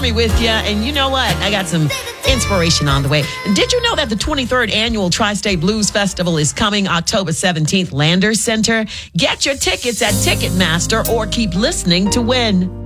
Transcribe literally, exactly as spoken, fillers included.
Stormy with you. And you know what? I got some inspiration on the way. Did you know that the twenty-third Annual Tri-State Blues Festival is coming October seventeenth, Landers Center? Get your tickets at Ticketmaster or keep listening to win.